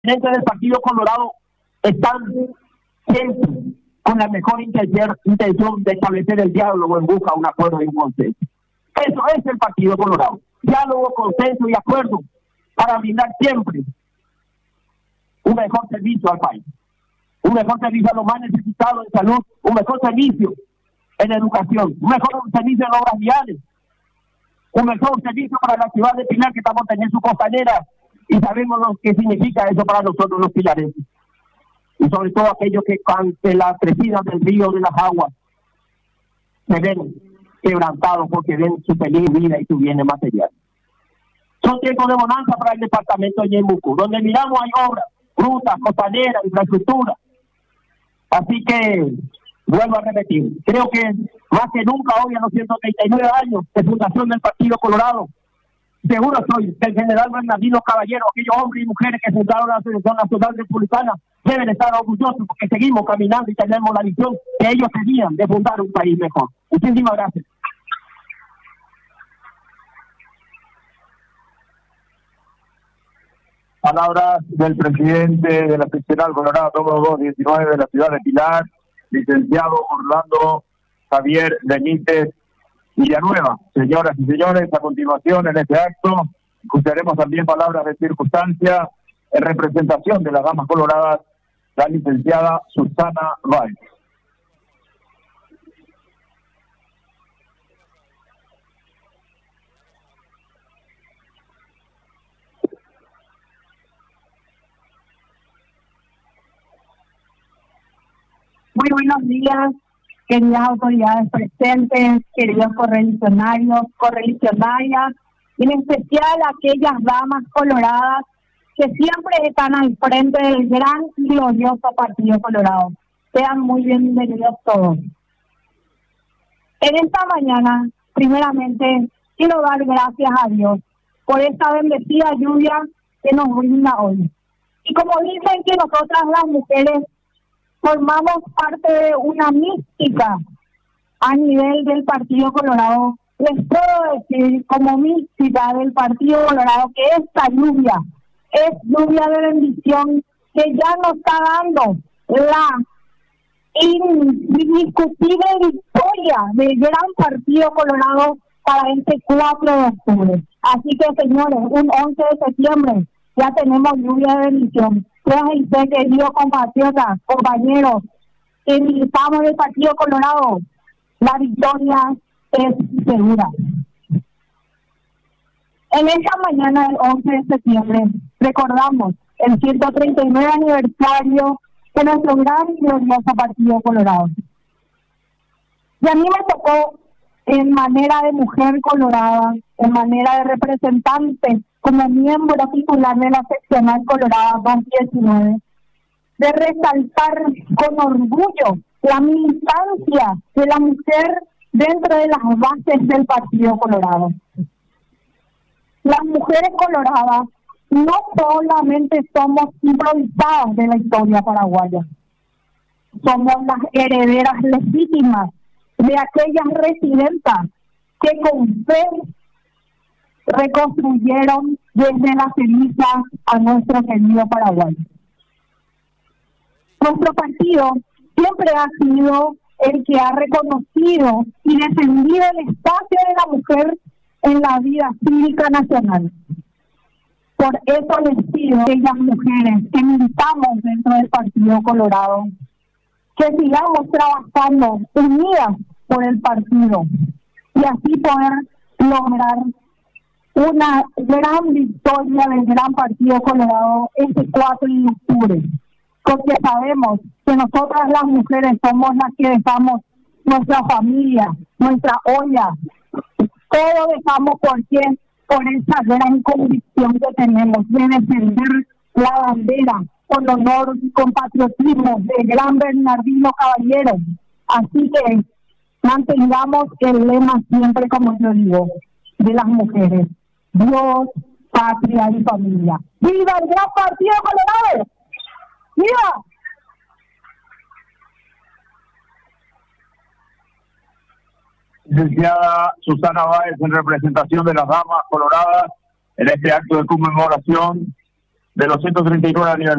Dentro del Partido Colorado están siempre con la mejor intención de establecer el diálogo en busca de un acuerdo y un consenso. Eso es el Partido Colorado. Diálogo, consenso y acuerdo para brindar siempre un mejor servicio al país, un mejor servicio a los más necesitados en salud, un mejor servicio en educación, un mejor servicio en obras viales, un mejor servicio para la ciudad de Pilar, que estamos teniendo su costanera y sabemos lo que significa eso para nosotros los pilarenses. Y sobre todo aquellos que ante la crecida del río, de las aguas, se ven quebrantados porque ven su feliz vida y su bienes materiales. Son tiempos de bonanza para el departamento de Ñeembucú, donde miramos hay obras, rutas, costaneras, infraestructura. Así que, vuelvo a repetir, creo que más que nunca hoy a los 139 años de fundación del Partido Colorado, seguro soy del general Bernardino Caballero, aquellos hombres y mujeres que fundaron la Selección Nacional Republicana, deben estar orgullosos porque seguimos caminando y tenemos la visión que ellos tenían de fundar un país mejor. Muchísimas gracias. Palabras del presidente de la seccional Colorado número 219 de la ciudad de Pilar, licenciado Orlando Javier Benítez Villanueva. Señoras y señores, a continuación en este acto escucharemos también palabras de circunstancia en representación de las damas coloradas, la licenciada Susana Báez. Muy buenos días, queridas autoridades presentes, queridos correligionarios, correligionarias, en especial aquellas damas coloradas que siempre están al frente del gran y glorioso Partido Colorado. Sean muy bienvenidos todos. En esta mañana, primeramente, quiero dar gracias a Dios por esta bendecida lluvia que nos brinda hoy. Y como dicen que nosotras las mujeres formamos parte de una mística a nivel del Partido Colorado, les puedo decir como mística del Partido Colorado que esta lluvia es lluvia de bendición que ya nos está dando la indiscutible victoria del gran Partido Colorado para este 4 de octubre. Así que, señores, un 11 de septiembre ya tenemos lluvia de bendición. Fíjense, queridos compatriotas, compañeros, que militamos en el Partido Colorado, la victoria es segura. En esta mañana del 11 de septiembre recordamos el 139 aniversario de nuestro gran y glorioso Partido Colorado. Y a mí me tocó, en manera de mujer colorada, en manera de representante, como miembro titular de la seccional Colorada 219, de resaltar con orgullo la militancia de la mujer dentro de las bases del Partido Colorado. Las mujeres coloradas no solamente somos improvisadas de la historia paraguaya, somos las herederas legítimas de aquellas residentas que con fe reconstruyeron desde la ceniza a nuestro querido Paraguay. Nuestro partido siempre ha sido el que ha reconocido y defendido el espacio de la mujer en la vida cívica nacional. Por eso les pido a aquellas mujeres que militamos dentro del Partido Colorado que sigamos trabajando unidas por el partido y así poder lograr una gran victoria del gran Partido Colorado este 4 de octubre, porque sabemos que nosotras las mujeres somos las que dejamos nuestra familia, nuestra olla, todo dejamos por esa gran convicción que tenemos de defender la bandera con honor y con patriotismo del gran Bernardino Caballero. Así que mantengamos el lema siempre, como yo digo, de las mujeres: Dios, patria y familia. ¡Viva el gran Partido Colorado! ¡Viva! Licenciada Susana Báez, en representación de las damas coloradas, en este acto de conmemoración de los 139 aniversarios